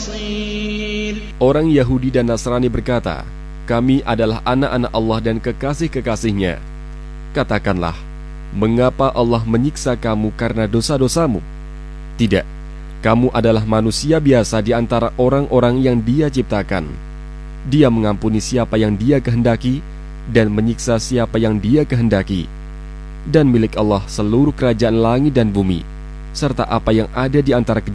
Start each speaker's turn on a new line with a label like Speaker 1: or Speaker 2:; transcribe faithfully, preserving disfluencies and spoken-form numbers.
Speaker 1: بصير.
Speaker 2: Orang Yahudi dan Nasrani berkata, kami adalah anak-anak Allah dan kekasih-kekasihnya. Katakanlah, mengapa Allah menyiksa kamu karena dosa-dosamu? Tidak, kamu adalah manusia biasa di antara orang-orang yang Dia ciptakan. Dia mengampuni siapa yang Dia kehendaki dan menyiksa siapa yang Dia kehendaki. Dan milik Allah seluruh kerajaan langit dan bumi, serta apa yang ada di antara keduanya.